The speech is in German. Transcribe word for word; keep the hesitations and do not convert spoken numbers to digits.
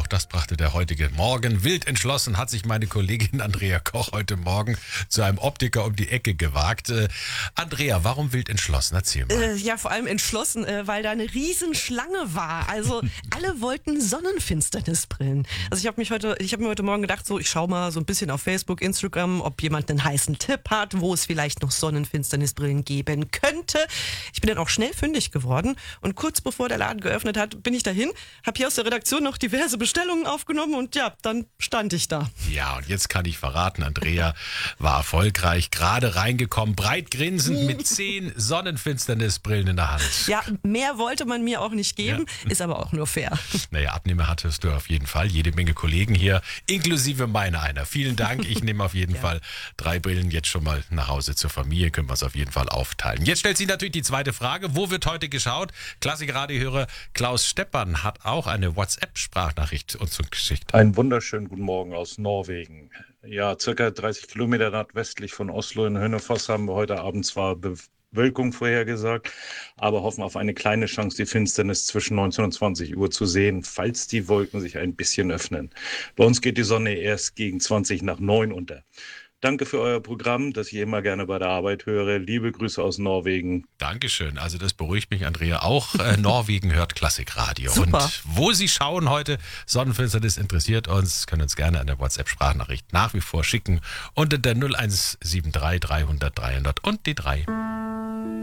auch das brachte der heutige Morgen. Wild entschlossen hat sich meine Kollegin Andrea Koch heute Morgen zu einem Optiker um die Ecke gewagt. Äh, Andrea, warum wild entschlossen? Erzähl mal. Äh, ja, vor allem entschlossen, äh, weil da eine Riesenschlange war. Also alle wollten Sonnenfinsternisbrillen. Also ich habe mich heute, ich habe mir heute Morgen gedacht, so ich schaue mal so ein bisschen auf Facebook, Instagram, ob jemand einen heißen Tipp hat, wo es vielleicht noch Sonnenfinsternisbrillen geben könnte. Ich bin dann auch schnell fündig geworden und kurz bevor der Laden geöffnet hat, bin ich dahin, habe hier aus der Redaktion noch diverse Bestellungen aufgenommen und ja, dann stand ich da. Ja, und jetzt kann ich verraten, Andrea war erfolgreich, gerade reingekommen, breit grinsend mit zehn Sonnenfinsternisbrillen in der Hand. Ja, mehr wollte man mir auch nicht geben, ja. Ist aber auch nur fair. Naja, Abnehmer hattest du auf jeden Fall, jede Menge Kollegen hier, inklusive meiner einer. Vielen Dank, ich nehme auf jeden ja. Fall drei Brillen jetzt schon mal nach Hause zur Familie, können wir es auf jeden Fall aufteilen. Jetzt stellt sich natürlich die zweite Frage, wo wird heute geschaut? Klassik-Radiohörer Klaus Steppern hat auch eine WhatsApp-Sprachnachricht uns geschickt. Einen wunderschönen guten Morgen aus Norwegen. Ja, circa dreißig Kilometer nordwestlich von Oslo in Hønefoss haben wir heute Abend zwar Bewölkung vorhergesagt, aber hoffen auf eine kleine Chance, die Finsternis zwischen neunzehn und zwanzig Uhr zu sehen, falls die Wolken sich ein bisschen öffnen. Bei uns geht die Sonne erst gegen zwanzig nach neun unter. Danke für euer Programm, das ich immer gerne bei der Arbeit höre. Liebe Grüße aus Norwegen. Dankeschön. Also das beruhigt mich, Andrea. Auch äh, Norwegen hört Klassikradio. Super. Und wo Sie schauen heute, Sonnenfinsternis interessiert uns, können uns gerne eine WhatsApp-Sprachnachricht nach wie vor schicken unter der null eins sieben drei dreihundert dreihundert und die drei.